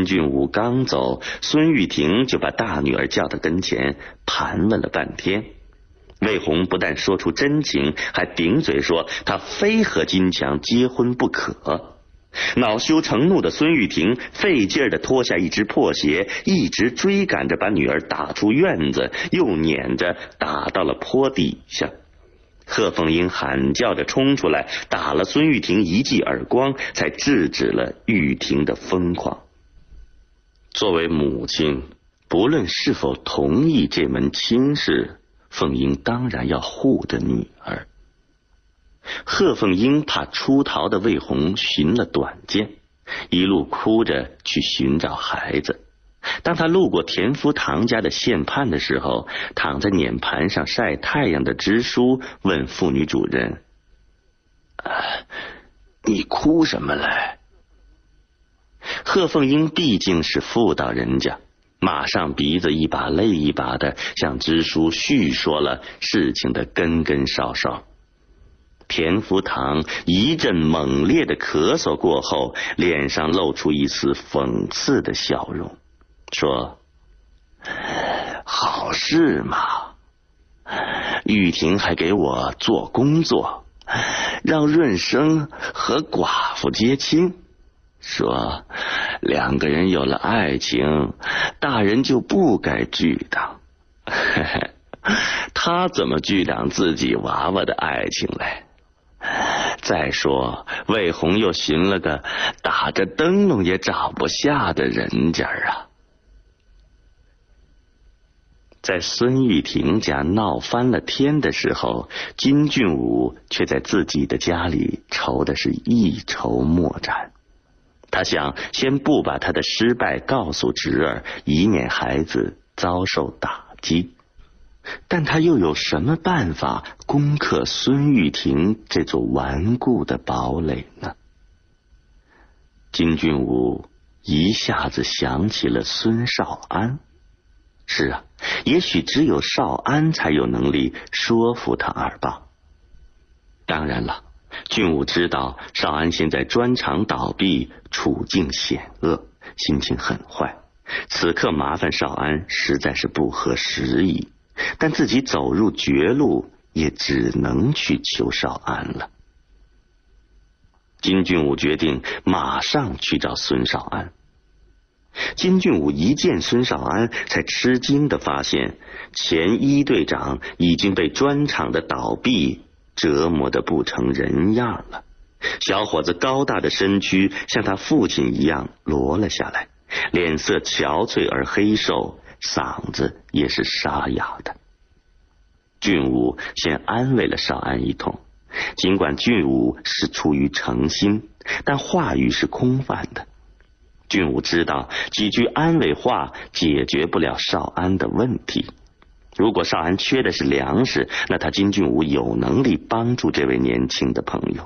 金俊武刚走，孙玉婷就把大女儿叫到跟前，盘问了半天。魏红不但说出真情，还顶嘴说她非和金强结婚不可。恼羞成怒的孙玉婷费劲儿地脱下一只破鞋，一直追赶着把女儿打出院子，又撵着打到了坡底下。贺凤英喊叫着冲出来，打了孙玉婷一记耳光，才制止了玉婷的疯狂。作为母亲，不论是否同意这门亲事，凤英当然要护着女儿。贺凤英怕出逃的魏红寻了短见，一路哭着去寻找孩子。当他路过田福堂家的县判的时候，躺在碾盘上晒太阳的支书问妇女主人：你哭什么来？贺凤英毕竟是妇道人家，马上鼻子一把泪一把的向支书叙说了事情的根根梢梢。田福堂一阵猛烈的咳嗽过后，脸上露出一丝讽刺的笑容，说：好事嘛，玉婷还给我做工作，让润生和寡妇结亲，说两个人有了爱情，大人就不该拒挡。他怎么拒挡自己娃娃的爱情嘞？再说魏红又寻了个打着灯笼也找不下的人家啊。在孙玉婷家闹翻了天的时候，金俊武却在自己的家里愁的是一筹莫展。他想先不把他的失败告诉侄儿，以免孩子遭受打击，但他又有什么办法攻克孙玉婷这座顽固的堡垒呢？金俊武一下子想起了孙少安。是啊，也许只有少安才有能力说服他二爸。当然了，俊武知道少安现在砖厂倒闭，处境险恶，心情很坏，此刻麻烦少安实在是不合时宜，但自己走入绝路，也只能去求少安了。金俊武决定马上去找孙少安。金俊武一见孙少安，才吃惊地发现前一队长已经被砖厂的倒闭折磨得不成人样了。小伙子高大的身躯像他父亲一样落了下来，脸色憔悴而黑瘦，嗓子也是沙哑的。俊武先安慰了少安一通，尽管俊武是出于诚心，但话语是空泛的。俊武知道几句安慰话解决不了少安的问题，如果少安缺的是粮食，那他金俊武有能力帮助这位年轻的朋友。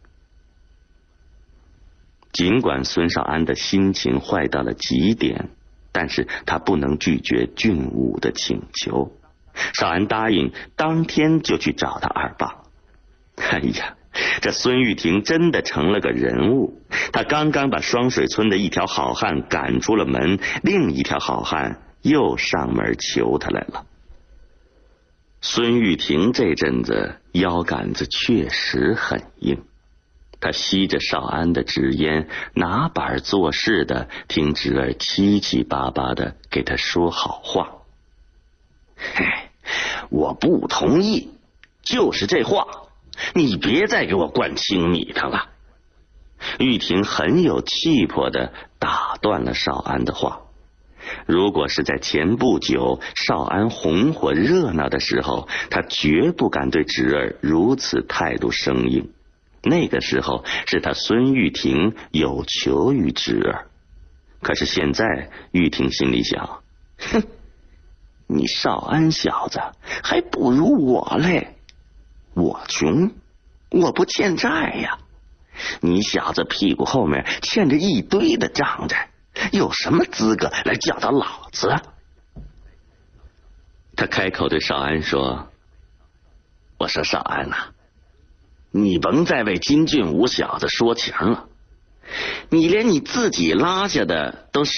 尽管孙少安的心情坏到了极点，但是他不能拒绝俊武的请求。少安答应当天就去找他二爸。哎呀，这孙玉婷真的成了个人物，他刚刚把双水村的一条好汉赶出了门，另一条好汉又上门求他来了。孙玉婷这阵子腰杆子确实很硬，他吸着少安的纸烟，拿板做事的听侄儿七七八八的给他说好话。嘿，我不同意，就是这话，你别再给我灌青米汤了。玉婷很有气魄的打断了少安的话。如果是在前不久少安红火热闹的时候，他绝不敢对侄儿如此态度生硬。那个时候是他孙玉婷有求于侄儿。可是现在玉婷心里想，哼，你少安小子还不如我嘞，我穷，我不欠债呀，你小子屁股后面欠着一堆的账债，有什么资格来教导老子啊？他开口对少安说，我说少安呐，你甭再为金俊武小子说情了，你连你自己拉下的都舍